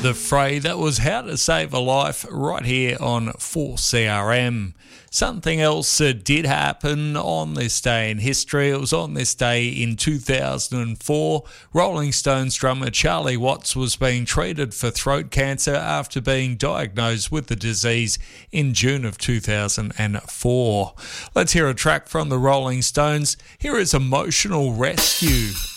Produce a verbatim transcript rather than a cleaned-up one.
The Fray. That was How to Save a Life right here on four C R M. Something else that did happen on this day in history. It was on this day in two thousand four. Rolling Stones drummer Charlie Watts was being treated for throat cancer after being diagnosed with the disease in June of two thousand four. Let's hear a track from the Rolling Stones. Here is Emotional Rescue.